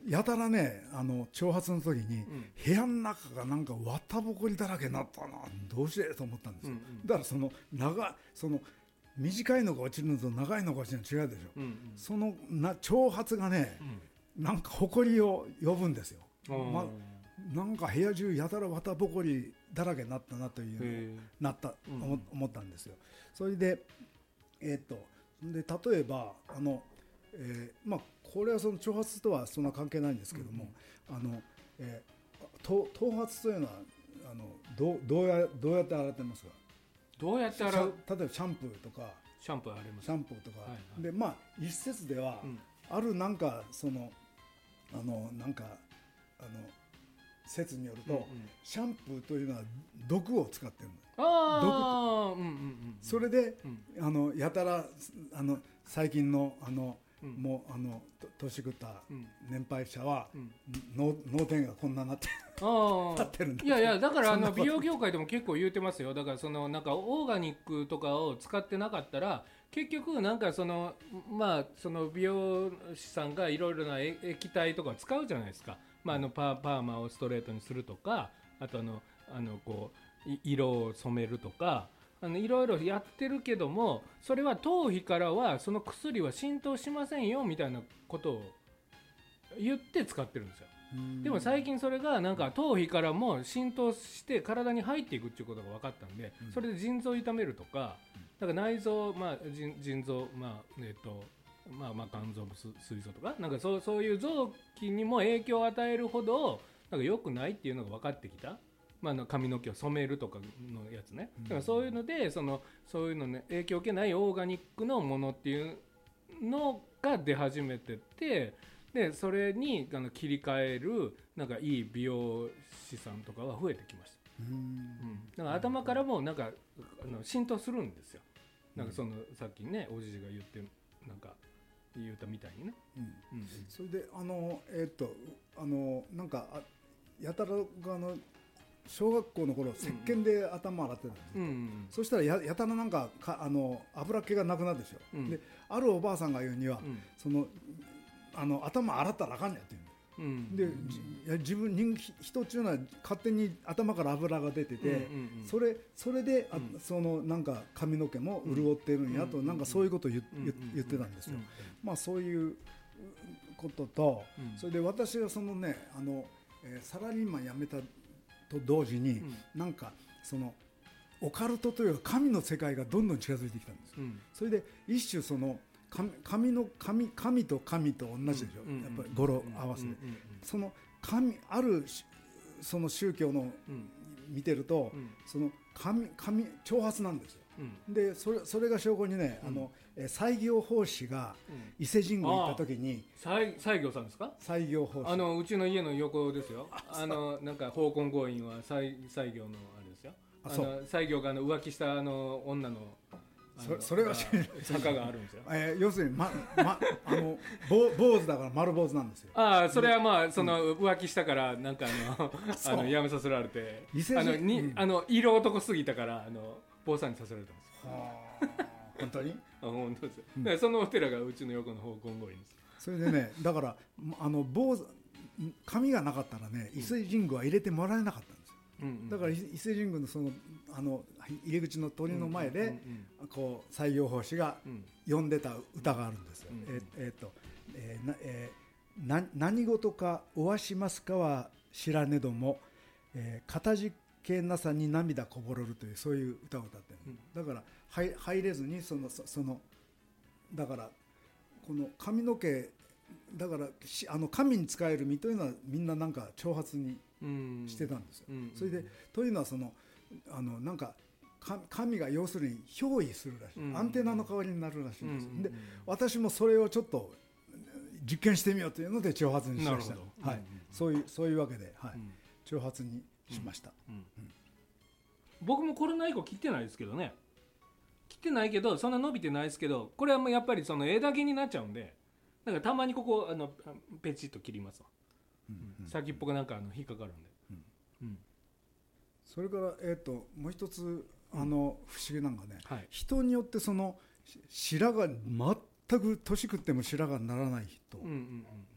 やたらね長髪の時に、部屋の中がなんか綿ぼこりだらけになったな、どうしてと思ったんですよ、だからその短いのが落ちるのと長いのが落ちるの違うでしょ、その長髪がね、なんか埃を呼ぶんですよ、なんか部屋中やたら綿ぼこりだらけになったなという思ったんですよ。それで例えばこれはその長髪とはそんな関係ないんですけども、頭髪というのはどうやって洗ってますか？ どうやって洗う？ 例えばシャンプーとかシャンプーあります。 シャンプーとか、で一説では、あるなんかなんか説によると、シャンプーというのは毒を使ってるの。それで、やたら最近のもう年食った年配者は、脳天がこんななってるんだ。 いやだから美容業界でも結構言うてますよ。だからなんかオーガニックとかを使ってなかったら結局なんかその美容師さんがいろいろな液体とか使うじゃないですか。パーマをストレートにするとか、あとこう色を染めるとか、いろいろやってるけども、それは頭皮からはその薬は浸透しませんよみたいなことを言って使ってるんですよ。でも最近それがなんか頭皮からも浸透して体に入っていくっていうことが分かったんで、それで腎臓を痛めるとか、だから内臓、腎臓、肝臓、膵臓とか、なんかそういう臓器にも影響を与えるほどなんか良くないっていうのが分かってきた。髪の毛を染めるとかのやつね。だからそういうのでそういうのね、影響を受けないオーガニックのものっていうのが出始めてて、でそれに切り替えるなんかいい美容師さんとかは増えてきました。だから頭からもなんか浸透するんですよ。なんかさっきねおじじが言ったみたいにね。 それでなんかやたらが小学校の頃石鹸で頭洗ってたんですよ、そしたらやたらなんか油っ気がなくなるでしょ、であるおばあさんが言うには、頭洗ったらあかんやって言うで、人っていうのは勝手に頭から油が出てて、それでなんか髪の毛も潤ってるんやと、なんかそういうことを言ってたんですよ。そういうことと、それで私がサラリーマン辞めたと同時に、なんかオカルトというか神の世界がどんどん近づいてきたんです、それで一種神と神と同じでしょ、やっぱり語呂合わせで、あるその宗教の見てると、長髪なんですよ、でそれが証拠にね、西行法師が伊勢神宮行った時に、 西行さんですか？ 西行法師、 うちの家の横ですよ。なんか宝根強引は西行のあれですよ。西行が浮気した女のそれは坂があるんですよ。 要するに、坊主だから丸坊主なんですよ。 それは浮気したからなんかやめさせられて、色男すぎたから坊さんにさせられたんですよ。 本当に？ 本当ですよ。だからそのお寺がうちの横の宝根強引です。 それでね、だから髪がなかったらね、伊勢神宮は入れてもらえなかったんですよ。だから伊勢神宮の入り口の鳥の前で、こう西行法師が読んでた歌があるんですよ。何事かおわしますかは知らねども、かたじけなさに涙こぼれるという、そういう歌を歌ってる、だから入れずにだからこの髪の毛だから神に仕える身というのはみんななんか長髪にしてたんですよ。それでというのはなんか神が要するに憑依するらしい、アンテナの代わりになるらしいんですよ。で私もそれをちょっと実験してみようというので長髪にしました。そういうわけで、長髪にしました。 僕もコロナ以降切ってないですけどね。切ってないけどそんな伸びてないですけど、これはもうやっぱり枝毛になっちゃうんで、だからたまにここペチッと切りますわ。先っぽがなんか引っかかるんで。 それからもう一つ不思議なのがね、人によって白が全く年食っても白がならない人、